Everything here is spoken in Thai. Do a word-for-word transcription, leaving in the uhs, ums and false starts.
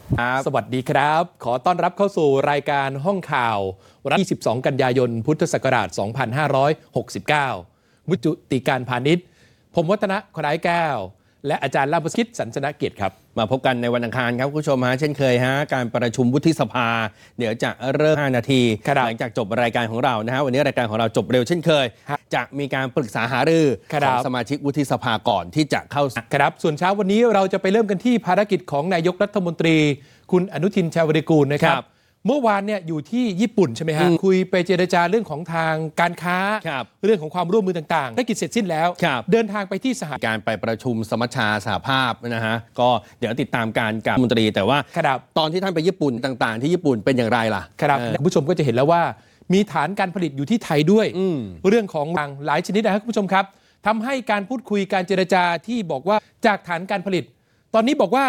สวัสดีครับขอต้อนรับเข้าสู่รายการห้องข่าววันที่ยี่สิบสองกันยายนพุทธศักราชสองพันห้าร้อยหกสิบเก้ามุจุติการพาณิชย์ผมวัฒนะคล้ายแก้วและอาจารย์ลาภคิดสันสนเกียรติครับมาพบกันในวันอังคารครับคุณผู้ชมฮะเช่นเคยฮะการประชุมวุฒิสภาเดี๋ยวจะเริ่มห้านาทีหลังจากจบรายการของเรานะฮะวันนี้รายการของเราจบเร็วเช่นเคยจะมีการปรึกษาหารือของสมาชิกวุฒิสภาก่อนที่จะเข้าครับส่วนเช้าวันนี้เราจะไปเริ่มกันที่ภารกิจของนายกรัฐมนตรีคุณอนุทินชาญวิรากูลนะครับเมื่อวานเนี่ยอยู่ที่ญี่ปุ่นใช่ไหมฮะคุยไปเจรจาเรื่องของทางการค้าเรื่องของความร่วมมือต่างๆภารกิจเสร็จสิ้นแล้วเดินทางไปที่สหการไปประชุมสมัชชาสหภาพนะฮะก็เดี๋ยวติดตามการกับรัฐมนตรีแต่ว่าตอนที่ท่านไปญี่ปุ่นต่างๆที่ญี่ปุ่นเป็นอย่างไรล่ะครับคุณผู้ชมก็จะเห็นแล้วว่ามีฐานการผลิตอยู่ที่ไทยด้วยเรื่องของหลายชนิดนะครับคุณผู้ชมครับทำให้การพูดคุยการเจรจาที่บอกว่าจากฐานการผลิตตอนนี้บอกว่า